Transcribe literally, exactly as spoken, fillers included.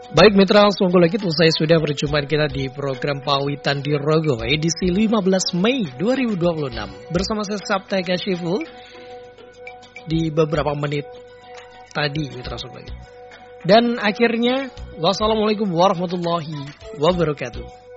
Baik mitra, langsung lagi usai sudah perjumpaan kita di program Pawitan di Rogo edisi lima belas Mei dua ribu dua puluh enam bersama saya Sabta Kasyiful di beberapa menit tadi mitra sobat. Dan akhirnya wassalamualaikum warahmatullahi wabarakatuh.